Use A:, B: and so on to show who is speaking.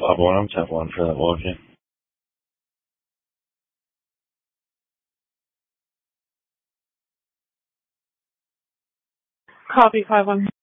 A: Abonam telephone for that was you.
B: Copy 5-1.